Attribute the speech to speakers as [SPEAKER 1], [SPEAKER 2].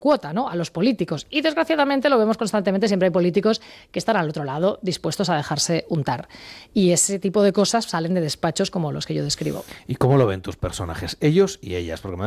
[SPEAKER 1] cuota, ¿no?, a los políticos. Y desgraciadamente lo vemos constantemente, siempre hay políticos que están al otro lado dispuestos a dejarse untar. Y ese tipo de cosas salen de despachos como los que yo describo.
[SPEAKER 2] ¿Y cómo lo ven tus personajes, ellos y ellas? Porque